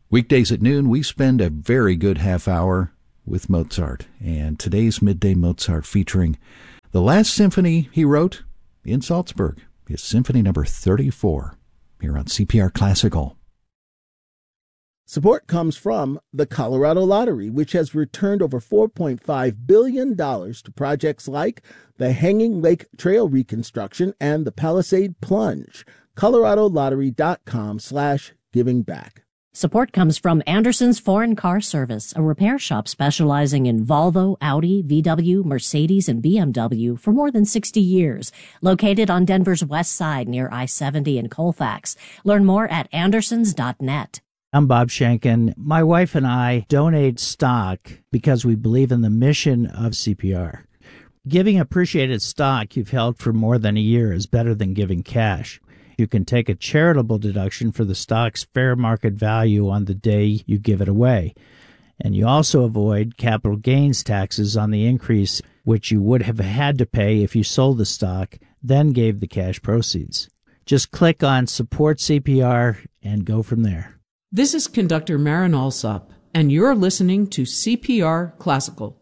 Weekdays at noon, we spend a very good half hour with Mozart. And today's Midday Mozart featuring the last symphony he wrote in Salzburg, his Symphony Number 34, here on CPR Classical. Support comes from the Colorado Lottery, which has returned over $4.5 billion to projects like the Hanging Lake Trail reconstruction and the Palisade Plunge. ColoradoLottery.com/givingback. Support comes from Anderson's Foreign Car Service, a repair shop specializing in Volvo, Audi, VW, Mercedes, and BMW for more than 60 years. Located on Denver's west side near I-70 in Colfax. Learn more at andersons.net. I'm Bob Shankin. My wife and I donate stock because we believe in the mission of CPR. Giving appreciated stock you've held for more than a year is better than giving cash. You can take a charitable deduction for the stock's fair market value on the day you give it away. And you also avoid capital gains taxes on the increase, which you would have had to pay if you sold the stock, then gave the cash proceeds. Just click on Support CPR and go from there. This is conductor Marin Alsop, and you're listening to CPR Classical.